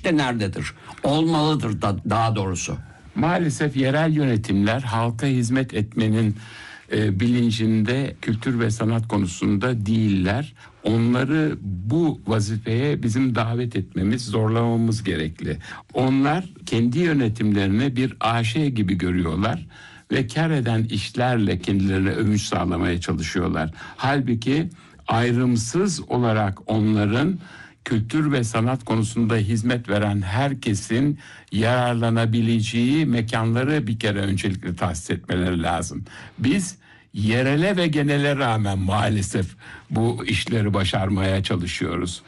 işte nerededir? Olmalıdır da, daha doğrusu. Maalesef yerel yönetimler halka hizmet etmenin bilincinde kültür ve sanat konusunda değiller. Onları bu vazifeye bizim davet etmemiz, zorlamamız gerekli. Onlar kendi yönetimlerini bir AŞ gibi görüyorlar ve kar eden işlerle kendilerine övünç sağlamaya çalışıyorlar. Halbuki ayrımsız olarak onların kültür ve sanat konusunda hizmet veren herkesin yararlanabileceği mekanları bir kere öncelikle tahsis etmeleri lazım. Biz yerele ve genele rağmen maalesef bu işleri başarmaya çalışıyoruz.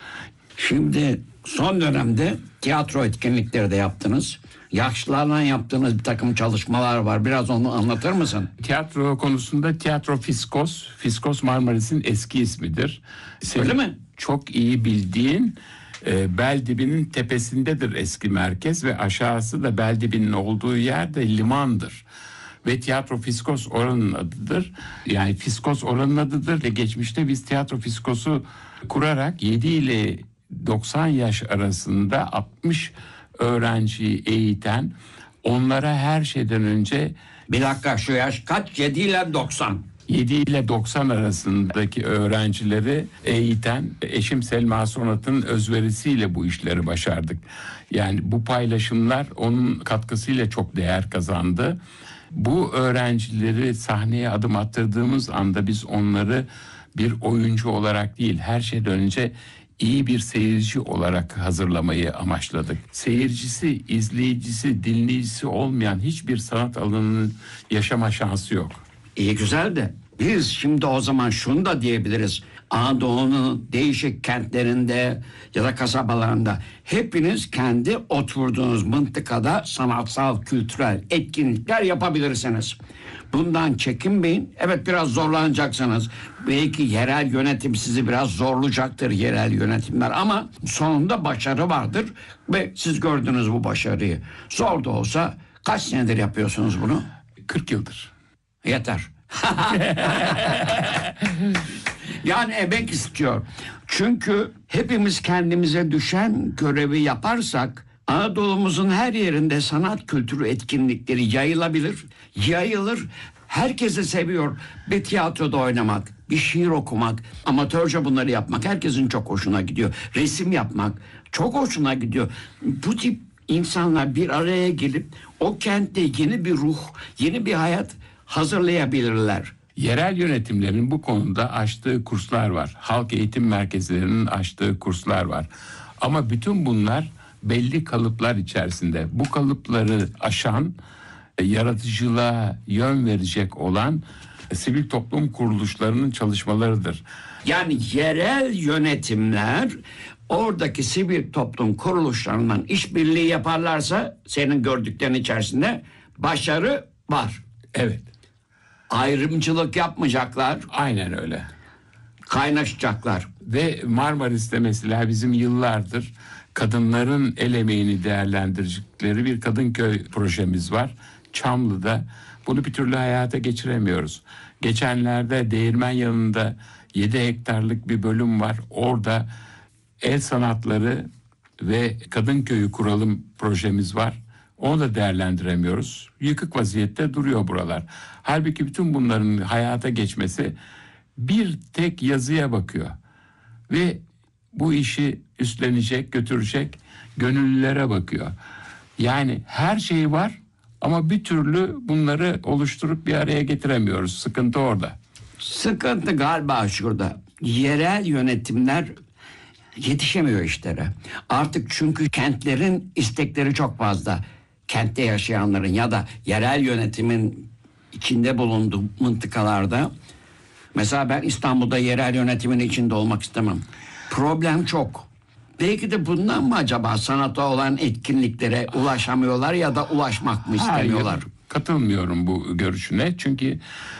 Şimdi son dönemde tiyatro etkinlikleri de yaptınız. Yaşlılarla yaptığınız bir takım çalışmalar var. Biraz onu anlatır mısın? Tiyatro konusunda Tiyatro Fiskos. Fiskos Marmaris'in eski ismidir. Öyle mi? Çok iyi bildiğin Beldibinin tepesindedir eski merkez ve aşağısı da Beldibinin olduğu yerde limandır. Ve Tiyatro Fiskos oranın adıdır. Yani Fiskos oranın adıdır ve geçmişte biz Tiyatro Fiskos'u kurarak 7 ile 90 yaş arasında 60 öğrenciyi eğiten, onlara her şeyden önce... Bir dakika, şu yaş kaç? 7 ile 90. 7 ile 90 arasındaki öğrencileri eğiten eşim Selma Sonat'ın özverisiyle bu işleri başardık. Yani bu paylaşımlar onun katkısıyla çok değer kazandı. Bu öğrencileri sahneye adım attırdığımız anda biz onları bir oyuncu olarak değil, her şeyden önce iyi bir seyirci olarak hazırlamayı amaçladık. Seyircisi, izleyicisi, dinleyicisi olmayan hiçbir sanat alanının yaşama şansı yok. İyi, güzel de biz şimdi o zaman şunu da diyebiliriz. Anadolu'nun değişik kentlerinde ya da kasabalarında hepiniz kendi oturduğunuz mıntıkada sanatsal, kültürel etkinlikler yapabilirsiniz. Bundan çekinmeyin. Evet, biraz zorlanacaksınız. Belki yerel yönetim sizi biraz zorlayacaktır, yerel yönetimler, ama sonunda başarı vardır ve siz gördünüz bu başarıyı. Zor da olsa kaç senedir yapıyorsunuz bunu? 40 yıldır. Yeter. Yani emek istiyor. Çünkü hepimiz kendimize düşen görevi yaparsak Anadolu'muzun her yerinde sanat kültürü etkinlikleri yayılabilir. Yayılır. Herkesi seviyor. Bir tiyatroda oynamak, bir şiir okumak, amatörce bunları yapmak herkesin çok hoşuna gidiyor. Resim yapmak çok hoşuna gidiyor. Bu tip insanlar bir araya gelip o kentte yeni bir ruh, yeni bir hayat hazırlayabilirler. Yerel yönetimlerin bu konuda açtığı kurslar var. Halk eğitim merkezlerinin açtığı kurslar var. Ama bütün bunlar belli kalıplar içerisinde. Bu kalıpları aşan, yaratıcılığa yön verecek olan sivil toplum kuruluşlarının çalışmalarıdır. Yani yerel yönetimler oradaki sivil toplum kuruluşlarından işbirliği yaparlarsa senin gördüklerin içerisinde başarı var. Evet. Ayrımcılık yapmayacaklar. Aynen öyle. Kaynaşacaklar. Ve Marmaris'te mesela bizim yıllardır kadınların el emeğini değerlendirdikleri bir Kadınköy projemiz var. Çamlı'da. Bunu bir türlü hayata geçiremiyoruz. Geçenlerde Değirmen yanında 7 hektarlık bir bölüm var. Orada el sanatları ve Kadınköy'ü kuralım projemiz var. Onu da değerlendiremiyoruz. Yıkık vaziyette duruyor buralar. Halbuki bütün bunların hayata geçmesi bir tek yazıya bakıyor. Ve bu işi üstlenecek, götürecek gönüllülere bakıyor. Yani her şey var ama bir türlü bunları oluşturup bir araya getiremiyoruz. Sıkıntı orada. Sıkıntı galiba şurada. Yerel yönetimler yetişemiyor işlere. Artık çünkü kentlerin istekleri çok fazla. Kentte yaşayanların ya da yerel yönetimin içinde bulunduğu mıntıkalarda, mesela ben İstanbul'da yerel yönetimin içinde olmak istemem. Problem çok. Belki de bundan mı acaba sanata olan etkinliklere ulaşamıyorlar ya da ulaşmak mı istemiyorlar? Hayır, katılmıyorum bu görüşüne. Çünkü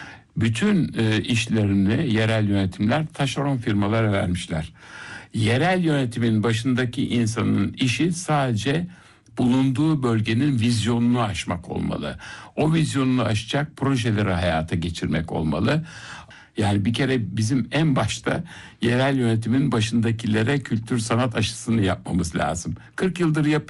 bütün işlerini yerel yönetimler taşeron firmalara vermişler. Yerel yönetimin başındaki insanın işi sadece bulunduğu bölgenin vizyonunu aşmak olmalı. O vizyonunu aşacak projeleri hayata geçirmek olmalı. Yani bir kere bizim en başta yerel yönetimin başındakilere kültür sanat aşısını yapmamız lazım. 40 yıldır